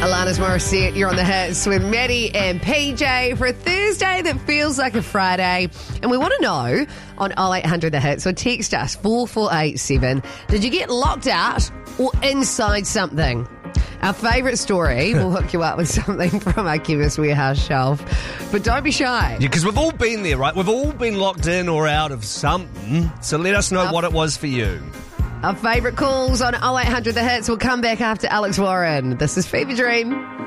Alanis Morissette, you're on the hits with Maddie and PJ for a Thursday that feels like a Friday. And we want to know on 0800 The Hits, or text us 4487, did you get locked out or inside something? Our favourite story will hook you up with something from our Chemist Warehouse shelf. But don't be shy. Yeah, because we've all been there, right? We've all been locked in or out of something. So let us know what it was for you. Our favourite calls on 0800 The Hits will come back after Alex Warren. This is Fever Dream.